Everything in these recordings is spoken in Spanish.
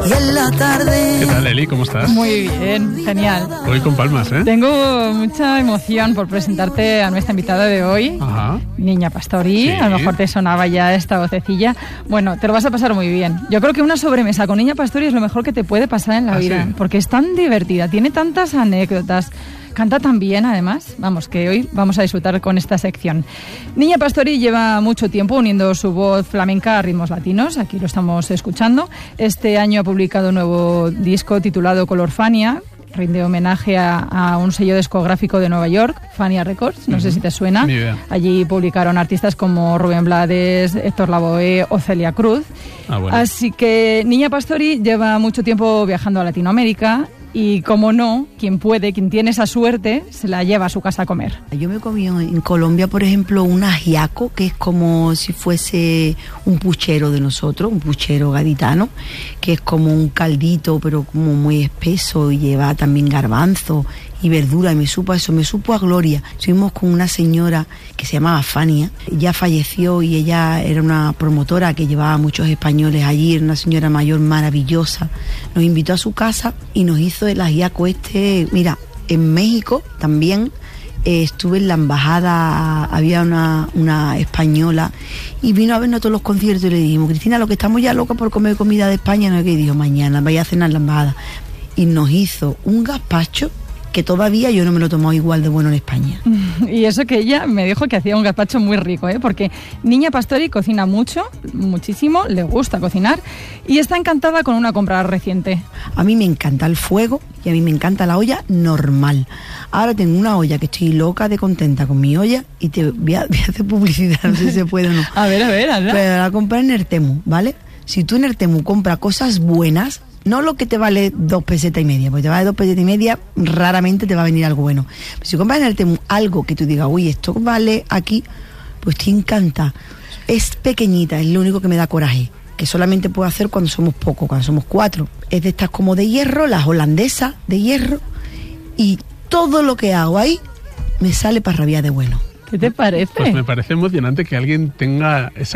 y en la tarde. ¿Qué tal, Eli? ¿Cómo estás? Muy bien, genial. Hoy con palmas, ¿eh? Tengo mucha emoción por presentarte a nuestra invitada de hoy. Ajá. Niña Pastori, Sí. A lo mejor te sonaba ya esta vocecilla. Bueno, te lo vas a pasar muy bien. Yo creo que una sobremesa con Niña Pastori es lo mejor que te puede pasar en la vida, ¿sí? porque es tan divertida, tiene tantas anécdotas, canta tan bien además. Vamos, que hoy vamos a disfrutar con esta sección. Niña Pastori lleva mucho tiempo uniendo su voz flamenca a ritmos latinos, aquí lo estamos escuchando. Este año ha publicado un nuevo disco titulado Color Fania, rinde homenaje a un sello discográfico de Nueva York, Fania Records, no sé si te suena. Ni idea. Allí publicaron artistas como Rubén Blades, Héctor Lavoe o Celia Cruz. Bueno. Así que Niña Pastori lleva mucho tiempo viajando a Latinoamérica y, como no, quien puede, quien tiene esa suerte, se la lleva a su casa a comer. Yo me comí en Colombia, por ejemplo, un ajiaco, que es como si fuese un puchero de nosotros, un puchero gaditano, que es como un caldito, pero como muy espeso, y lleva también garbanzo y verdura, y me supo a gloria. Estuvimos con una señora que se llamaba Fania, ya falleció y ella era una promotora que llevaba a muchos españoles allí, era una señora mayor maravillosa. Nos invitó a su casa y nos hizo el ajiaco este. Mira, en México también estuve en la embajada, había una española y vino a vernos todos los conciertos y le dijimos: Cristina, lo que estamos ya locas por comer comida de España, no es que dijo, mañana vaya a cenar en la embajada. Y nos hizo un gazpacho que todavía yo no me lo he tomado igual de bueno en España. Y eso que ella me dijo que hacía un gazpacho muy rico, porque Niña Pastori cocina mucho, muchísimo, le gusta cocinar y está encantada con una compra reciente. A mí me encanta el fuego y a mí me encanta la olla normal. Ahora tengo una olla que estoy loca de contenta con mi olla y te voy a hacer publicidad, no sé si se puede o no. A ver, hazla. Pero la compré en Ertemu, ¿vale? Si tú en Ertemu compras cosas buenas, no lo que te vale 2,5 pesetas, porque te vale 2,5 pesetas, raramente te va a venir algo bueno. Pero si compras en el Temu algo que tú digas, uy, esto vale aquí, pues te encanta. Es pequeñita, es lo único que me da coraje, que solamente puedo hacer cuando somos pocos, cuando somos 4. Es de estas como de hierro, las holandesas de hierro, y todo lo que hago ahí me sale para rabiar de bueno. ¿Qué te parece? Pues me parece emocionante que alguien tenga ese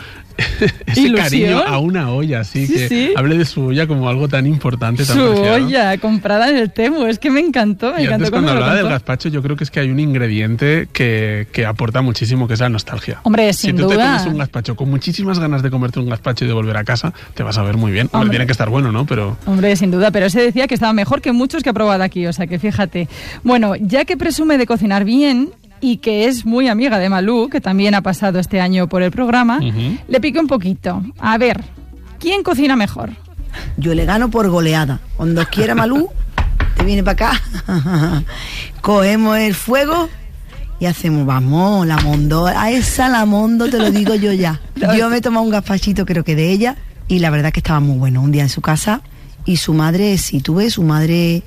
ilusión, cariño a una olla, así sí, que sí. hable de su olla como algo tan importante, tan Su preciado. olla comprada en el Temu, es que me encantó. Y antes, cuando hablaba del gazpacho, yo creo que es que hay un ingrediente que aporta muchísimo, que es la nostalgia. Hombre, sin duda. Si tú te comes un gazpacho con muchísimas ganas de comerte un gazpacho y de volver a casa, te vas a ver muy bien. Hombre, tiene que estar bueno, ¿no? Pero... Hombre, sin duda, pero se decía que estaba mejor que muchos que ha probado aquí, o sea que fíjate. Bueno, ya que presume de cocinar bien y que es muy amiga de Malú, que también ha pasado este año por el programa, le piqué un poquito. A ver, ¿quién cocina mejor? Yo le gano por goleada. Cuando quiera Malú, te viene para acá, cogemos el fuego y hacemos, vamos, la mondo, a esa la mondo, te lo digo yo ya. Yo me he tomado un gazpachito, creo que de ella, y la verdad que estaba muy bueno. Un día en su casa, y su madre, si tú ves, su madre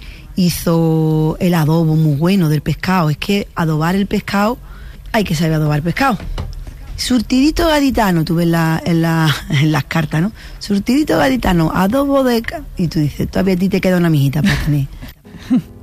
hizo el adobo muy bueno del pescado. Es que adobar el pescado, hay que saber adobar el pescado. Surtidito gaditano, tú ves en las cartas, ¿no? Surtidito gaditano, adobo de... Y tú dices, todavía a ti te queda una mijita para tener.